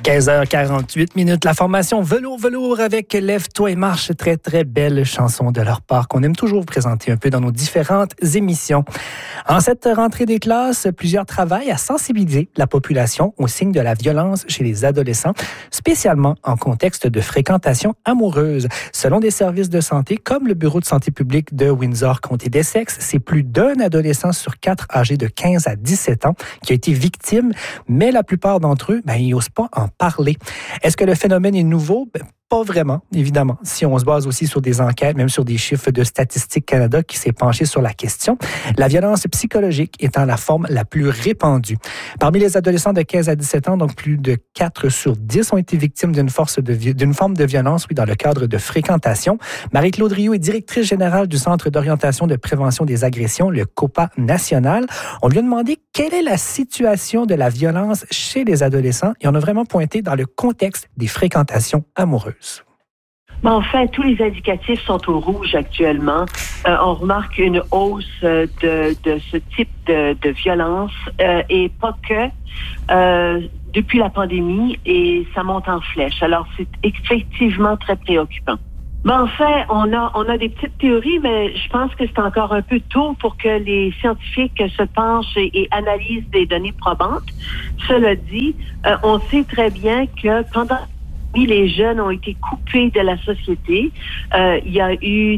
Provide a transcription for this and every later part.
15h48. La formation Velours avec Lève-toi et marche. Très, très belle chanson de leur part qu'on aime toujours présenter un peu dans nos différentes émissions. En cette rentrée des classes, plusieurs travaillent à sensibiliser la population aux signes de la violence chez les adolescents, spécialement en contexte de fréquentation amoureuse. Selon des services de santé, comme le Bureau de santé publique de Windsor-Comté d'Essex, c'est plus d'un adolescent sur 4 âgé de 15 à 17 ans qui a été victime, mais la plupart d'entre eux, ils n'osent pas en parler. Est-ce que le phénomène est nouveau? Pas vraiment, évidemment. Si on se base aussi sur des enquêtes, même sur des chiffres de Statistique Canada qui s'est penché sur la question, la violence psychologique étant la forme la plus répandue. Parmi les adolescents de 15 à 17 ans, donc plus de 4 sur 10 ont été victimes d'une forme de violence, dans le cadre de fréquentation. Marie-Claude Rioux est directrice générale du Centre d'orientation de prévention des agressions, le COPA national. On lui a demandé quelle est la situation de la violence chez les adolescents et on a vraiment pointé dans le contexte des fréquentations amoureuses. En fait, tous les indicatifs sont au rouge actuellement. On remarque une hausse de ce type de violence et pas que depuis la pandémie, et ça monte en flèche. Alors, c'est effectivement très préoccupant. En fait, on a des petites théories, mais je pense que c'est encore un peu tôt pour que les scientifiques se penchent et analysent des données probantes. Cela dit, on sait très bien que pendant les jeunes ont été coupés de la société. Il y a eu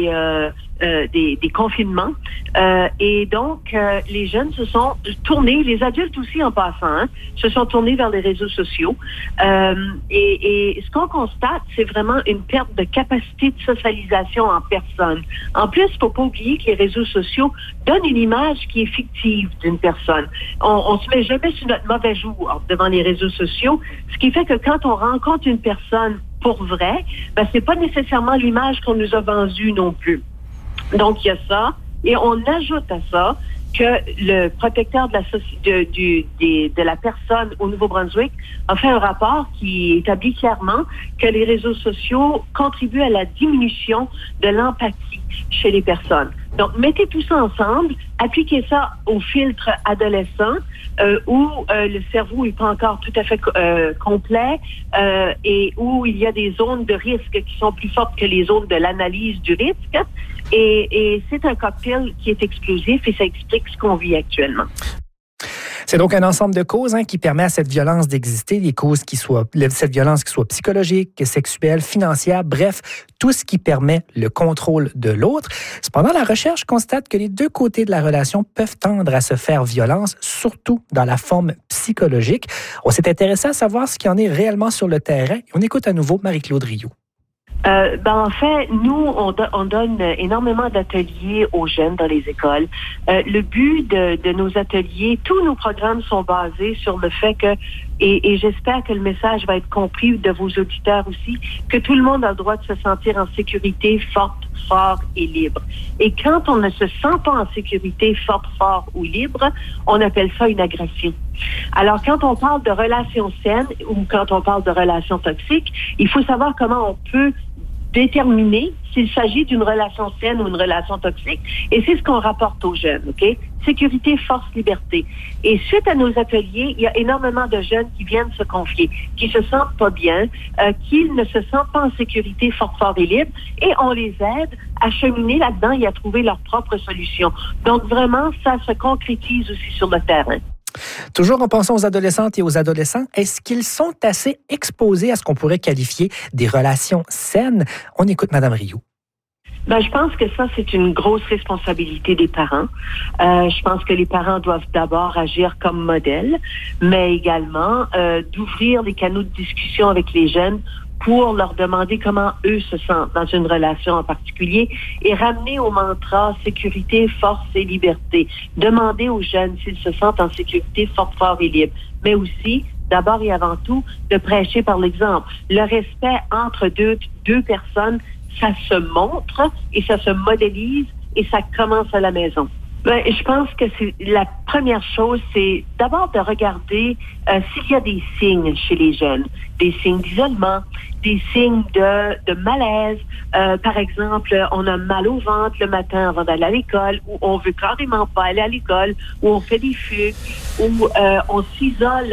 des confinements. Et donc, les jeunes se sont tournés, les adultes aussi en passant, se sont tournés vers les réseaux sociaux. Et ce qu'on constate, c'est vraiment une perte de capacité de socialisation en personne. En plus, il ne faut pas oublier que les réseaux sociaux donnent une image qui est fictive d'une personne. On se met jamais sur notre mauvais jour devant les réseaux sociaux, ce qui fait que quand on rencontre une personne pour vrai, c'est pas nécessairement l'image qu'on nous a vendue non plus. Donc, il y a ça. Et on ajoute à ça que le protecteur de la personne au Nouveau-Brunswick a fait un rapport qui établit clairement que les réseaux sociaux contribuent à la diminution de l'empathie chez les personnes. Donc, mettez tout ça ensemble, appliquez ça au filtre adolescent où le cerveau n'est pas encore tout à fait complet et où il y a des zones de risque qui sont plus fortes que les zones de l'analyse du risque. Et c'est un cocktail qui est explosif et ça explique ce qu'on vit actuellement. C'est donc un ensemble de causes qui permet à cette violence d'exister, cette violence qui soit psychologique, sexuelle, financière, bref, tout ce qui permet le contrôle de l'autre. Cependant, la recherche constate que les deux côtés de la relation peuvent tendre à se faire violence, surtout dans la forme psychologique. On s'est intéressé à savoir ce qu'il y en est réellement sur le terrain. On écoute à nouveau Marie-Claude Rioux. En fait, nous, on donne énormément d'ateliers aux jeunes dans les écoles. Le but de nos ateliers, tous nos programmes sont basés sur le fait que, et j'espère que le message va être compris de vos auditeurs aussi, que tout le monde a le droit de se sentir en sécurité, forte, fort et libre. Et quand on ne se sent pas en sécurité, forte, fort ou libre, on appelle ça une agression. Alors, quand on parle de relations saines ou quand on parle de relations toxiques, il faut savoir comment on peut déterminer s'il s'agit d'une relation saine ou une relation toxique. Et c'est ce qu'on rapporte aux jeunes, OK? Sécurité, force, liberté. Et suite à nos ateliers, il y a énormément de jeunes qui viennent se confier, qui se sentent pas bien, qui ne se sentent pas en sécurité, fort et libre, et on les aide à cheminer là-dedans et à trouver leur propre solution. Donc vraiment, ça se concrétise aussi sur le terrain. Toujours en pensant aux adolescentes et aux adolescents, est-ce qu'ils sont assez exposés à ce qu'on pourrait qualifier des relations saines? On écoute Mme Rioux. Je pense que ça, c'est une grosse responsabilité des parents. Je pense que les parents doivent d'abord agir comme modèle, mais également d'ouvrir les canaux de discussion avec les jeunes pour leur demander comment eux se sentent dans une relation en particulier et ramener au mantra sécurité, force et liberté. Demander aux jeunes s'ils se sentent en sécurité, fort et libre. Mais aussi, d'abord et avant tout, de prêcher par l'exemple. Le respect entre deux personnes, ça se montre et ça se modélise et ça commence à la maison. Je pense que c'est la première chose, c'est d'abord de regarder s'il y a des signes chez les jeunes, des signes d'isolement, des signes de malaise. Par exemple, on a mal au ventre le matin avant d'aller à l'école, ou on veut carrément pas aller à l'école, ou on fait des fugues, ou on s'isole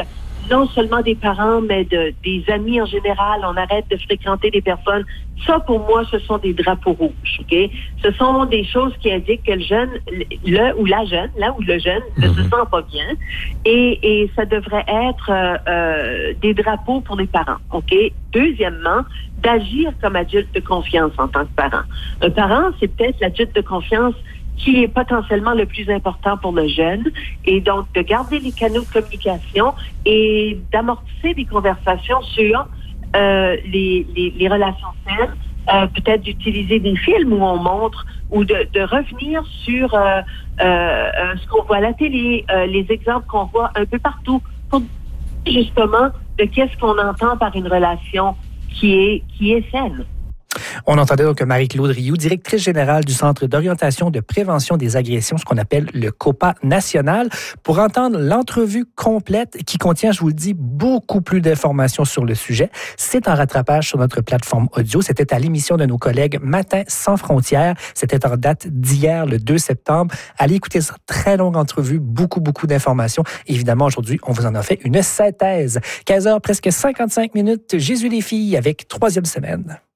non seulement des parents, mais des amis en général. On arrête de fréquenter des personnes. Ça, pour moi, ce sont des drapeaux rouges. Ok, ce sont des choses qui indiquent que le jeune, là où le jeune ne se sent pas bien, et ça devrait être des drapeaux pour les parents. Ok. Deuxièmement, d'agir comme adulte de confiance en tant que parent. Un parent, c'est peut-être l'adulte de confiance qui est potentiellement le plus important pour le jeune, et donc de garder les canaux de communication et d'amorcer des conversations sur les relations saines, peut-être d'utiliser des films où on montre, ou de revenir sur ce qu'on voit à la télé, les exemples qu'on voit un peu partout, pour justement de qu'est-ce qu'on entend par une relation qui est saine. On entendait donc Marie-Claude Rioux, directrice générale du Centre d'orientation de prévention des agressions, ce qu'on appelle le COPA national, pour entendre l'entrevue complète qui contient, je vous le dis, beaucoup plus d'informations sur le sujet. C'est en rattrapage sur notre plateforme audio. C'était à l'émission de nos collègues Matin sans frontières. C'était en date d'hier, le 2 septembre. Allez écouter cette très longue entrevue, beaucoup d'informations. Évidemment, aujourd'hui, on vous en a fait une synthèse. 15h, presque 55 minutes. Jésus les filles avec 3e semaine.